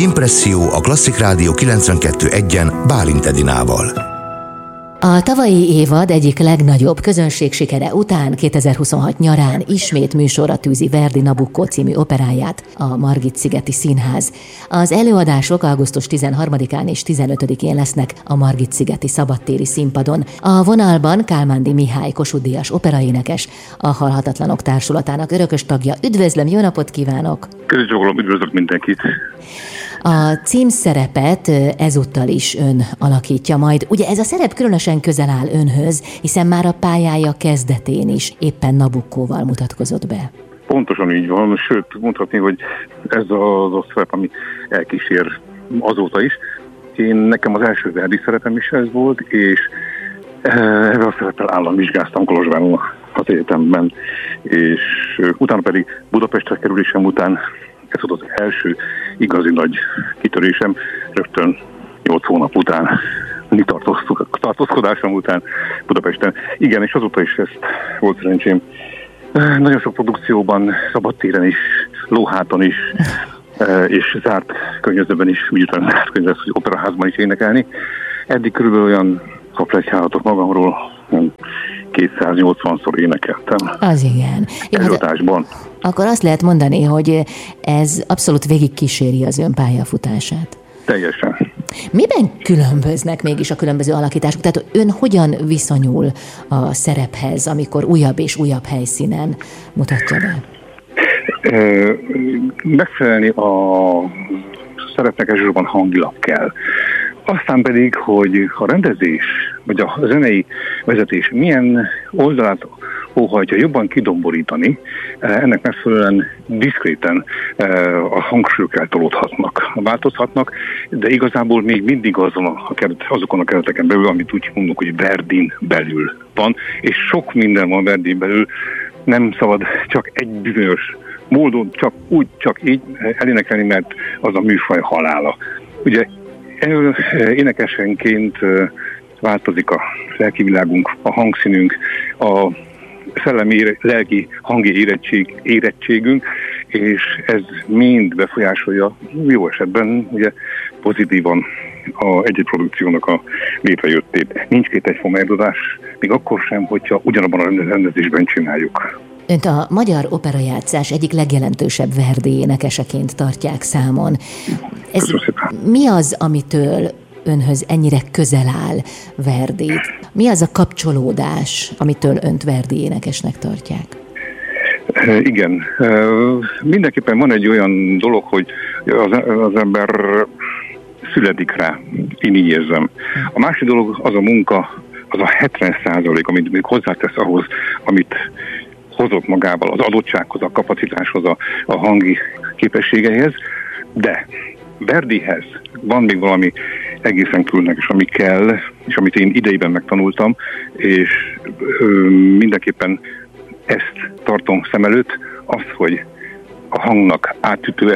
Impresszió a Klasszik Rádió 92.1-en Bálint Edinával. A tavalyi évad egyik legnagyobb közönségsikere után 2026 nyarán ismét műsorra tűzi Verdi Nabucco című operáját a Margit-szigeti Színház. Az előadások augusztus 13-án és 15-én lesznek a Margit-szigeti szabadtéri színpadon. A vonalban Kálmándi Mihály Kossuth Díjas operaénekes, a Halhatatlanok Társulatának örökös tagja. Üdvözlöm, jó napot kívánok! Közösségolom, üdvözlök mindenkit! A címszerepet ezúttal is ön alakítja majd. Ugye ez a szerep különösen közel áll önhöz, hiszen már a pályája kezdetén is éppen Nabuccóval mutatkozott be. Pontosan így van, sőt mondhatni, hogy ez az a szerep, ami elkísér azóta is. Nekem az első Verdi szerepem is ez volt, és ebben a szereppel államvizsgáztam Kolozsváron az egyetemben, és utána pedig Budapestre kerülésem után ez volt az első igazi nagy kitörésem, rögtön 8 hónap után, tartózkodásom után Budapesten. Igen, és azóta is ezt volt szerencsém. Nagyon sok produkcióban, szabadtéren is, lóháton is, és zárt környezetben is, úgy utána zárt környezetben, hogy operaházban is énekelni. Eddig körülbelül olyan kapletyhálatok magamról, 280-szor énekeltem. Az igen. Előadásban. Akkor azt lehet mondani, hogy ez abszolút végigkíséri az ön pályafutását. Teljesen. Miben különböznek mégis a különböző alakítások? Tehát ön hogyan viszonyul a szerephez, amikor újabb és újabb helyszínen mutatja be? Megfelelni a szerepnek elsősorban hangilag kell. Aztán pedig, hogy a rendezés, vagy a zenei vezetés milyen oldalát óhajtja jobban kidomborítani, ennek megfelelően diszkréten a hangsúlyok eltolódhatnak, változhatnak, de igazából még mindig azokon a kereteken belül, amit úgy mondunk, hogy Verdin belül van, és sok minden van Verdin belül, nem szabad csak egy bizonyos módon, csak így elénekelni, mert az a műfaj halála. Ugye énekesenként változik a lelki világunk, a hangszínünk, a szellemi, lelki, hangi érettségünk, és ez mind befolyásolja jó esetben ugye pozitívan egy-egy produkciónak a létrejöttét. Nincs két egyforma előadás, még akkor sem, hogyha ugyanabban a rendezésben csináljuk. Önt a magyar operajátszás egyik legjelentősebb Verdi énekeseként tartják számon. Ez mi az, amitől önhöz ennyire közel áll Verdi? Mi az a kapcsolódás, amitől önt Verdi énekesnek tartják? Igen. Mindenképpen van egy olyan dolog, hogy az ember születik rá. Én így érzem. A másik dolog az a munka, az a 70%, amit még hozzátesz ahhoz, amit hozott magával, az adottsághoz, a kapacitáshoz, a hangi képességeihez, de Verdihez van még valami egészen különleges, ami kell, és amit én idejében megtanultam, és mindenképpen ezt tartom szem előtt, az, hogy a hangnak átütő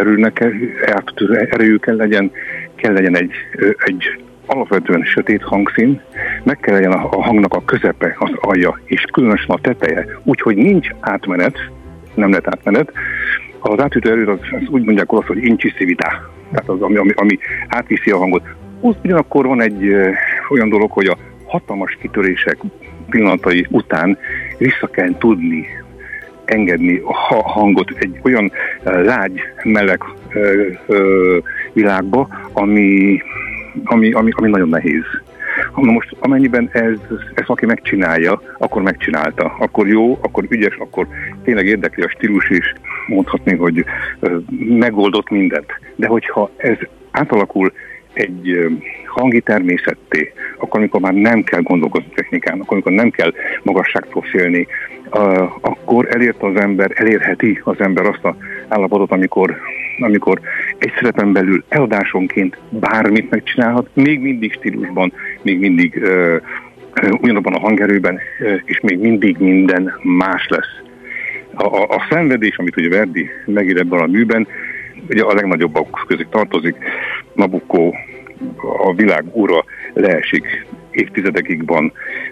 erőjű kell legyen egy alapvetően sötét hangszín, meg kell legyen a hangnak a közepe, az alja, és különösen a teteje, úgyhogy nincs átmenet, nem lehet átmenet. Az átütő erő az úgy mondják olasz, hogy incisività, tehát az, ami átviszi a hangot. Ugyanakkor van egy olyan dolog, hogy a hatalmas kitörések pillanatai után vissza kell tudni engedni a hangot egy olyan lágy, meleg világba, ami nagyon nehéz. Na most amennyiben ezt aki megcsinálja, akkor megcsinálta. Akkor jó, akkor ügyes, akkor tényleg érdekli a stílus is, mondhatni, hogy megoldott mindent. De hogyha ez átalakul egy hangi természetté, akkor amikor már nem kell gondolkozni technikán, akkor amikor nem kell magasságtól félni, akkor elérheti az ember azt az állapotot, amikor egy szerepen belül eladásonként bármit megcsinálhat, még mindig stílusban, még mindig ugyanabban a hangerőben, és még mindig minden más lesz. A szenvedés, amit ugye Verdi megír ebben a műben, ugye a legnagyobbak közé tartozik. Nabucco, a világ ura leesik, évtizedekig van,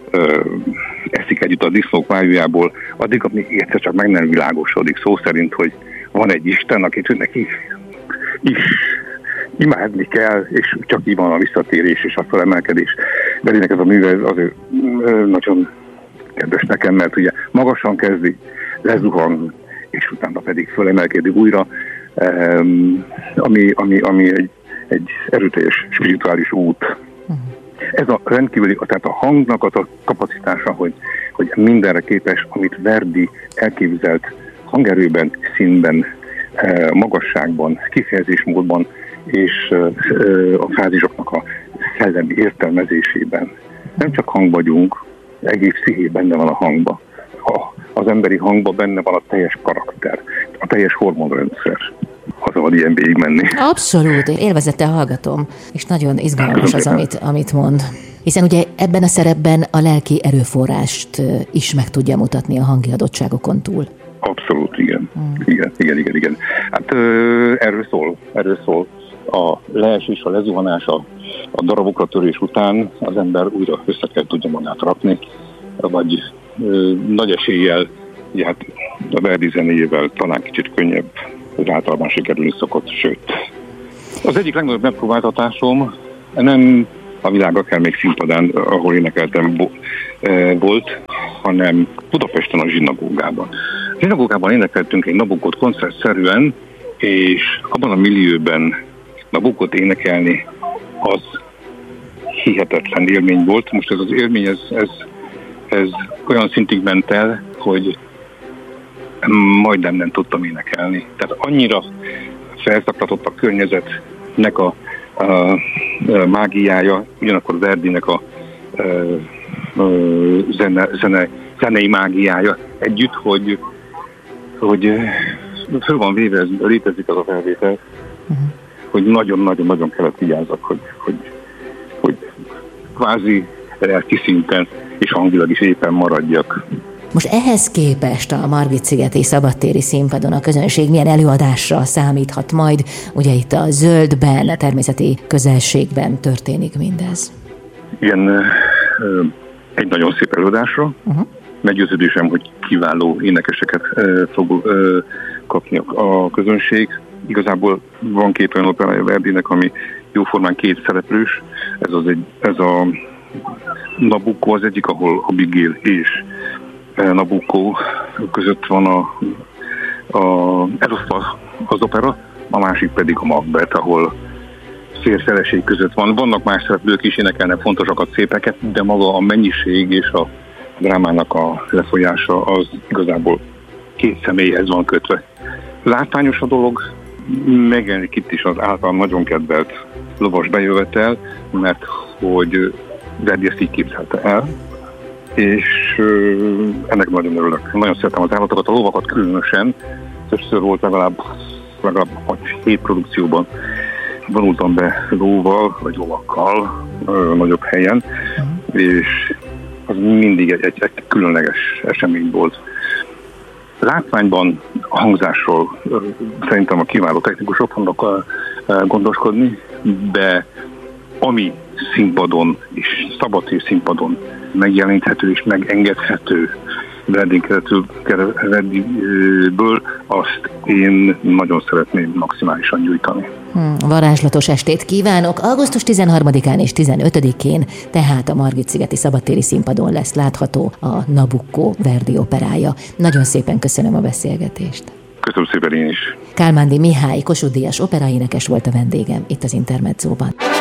eszik együtt a disznók májujából, addig, amíg egyszer csak meg nem világosodik szó szerint, hogy van egy Isten, akit neki is imádni kell, és csak így van a visszatérés és a felemelkedés. Verdinek ez a műve azért nagyon kedves nekem, mert ugye magasan kezdi, lezuhan, és utána pedig felemelkedik újra, ami egy erőteljes spirituális út. Ez a rendkívüli, tehát a hangnak az a kapacitása, hogy mindenre képes, amit Verdi elképzelt hangerőben, színben, magasságban, kifejezésmódban és a fázisoknak a szellemi értelmezésében. Nem csak hang vagyunk, egész psziché benne van a hangba. Az emberi hangban benne van a teljes karakter, a teljes hormonrendszer. Szabad ilyen végig menni. Abszolút, élvezettel hallgatom, és nagyon izgalmas az, amit mond. Hiszen ugye ebben a szerepben a lelki erőforrást is meg tudja mutatni a hangi adottságokon túl. Abszolút, igen. Igen. Hát erről szól. A leesés, a lezuhanás, a darabokra törés után az ember újra össze kell tudja magát rakni, vagy nagy eséllyel, ugye hát a Verdi zenéjével talán kicsit könnyebb, az általában sikerülni szokott, sőt. Az egyik legnagyobb megpróbáltatásom nem a Világ akár még színpadán, ahol énekeltem volt, hanem Budapesten a zsinagógában. A zsinagógában énekeltünk egy Nabukkót koncertszerűen, és abban a millióben Nabukkót énekelni az hihetetlen élmény volt. Most ez az élmény, ez olyan szintig ment el, hogy majdnem nem tudtam énekelni. Tehát annyira felszaklatott a környezetnek a mágiája, ugyanakkor Verdinek a zenei mágiája együtt, hogy föl van véve, létezik az a felvétel, hogy nagyon-nagyon-nagyon kellett vigyázzak, hogy kvázi lelki szinten és hangilag is éppen maradjak. Most ehhez képest a Margit-szigeti szabadtéri színpadon a közönség milyen előadásra számíthat majd? Ugye itt a zöldben, a természeti közelségben történik mindez. Igen, egy nagyon szép előadásra. Meggyőződésem, hogy kiváló énekeseket fog kapni a közönség. Igazából van két olyan operája Verdinek, ami jóformán két szereplős. Ez a Nabucco az egyik, ahol Abigail és Nabucco között van elosztva az opera, a másik pedig a Macbeth, ahol férj-feleség között van. Vannak más szereplők is, énekelnek fontosakat, szépeket, de maga a mennyiség és a drámának a lefolyása az igazából két személyhez van kötve. Látványos a dolog, megjelenik itt is az általam nagyon kedvelt lovas bejövetel, mert hogy Verdi ezt így képzelte el, és ennek nagyon örülök. Nagyon szeretem az állatokat, a lovakat különösen. Többször volt legalább 7 produkcióban vonultam be lóval, vagy lovakkal nagyobb helyen, és az mindig egy különleges esemény volt. Látványban, a hangzásról szerintem a kiváló technikusok fognak gondoskodni, de ami színpadon és szabadtér színpadon megjeleníthető és megengedhető Verdiből, azt én nagyon szeretném maximálisan nyújtani. Varázslatos estét kívánok! Augusztus 13-án és 15-én tehát a Margit-szigeti szabadtéri színpadon lesz látható a Nabucco Verdi operája. Nagyon szépen köszönöm a beszélgetést. Köszönöm szépen én is. Kálmándi Mihály Kossuth-díjas operaénekes volt a vendégem itt az Intermedzóban.